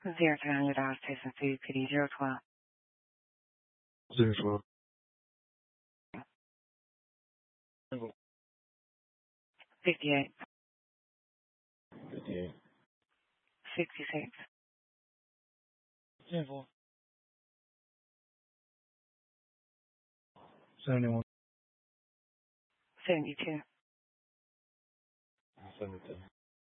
$0 to food kitty 012. 012. 58. 58. 66. 74. 71. 72. 72.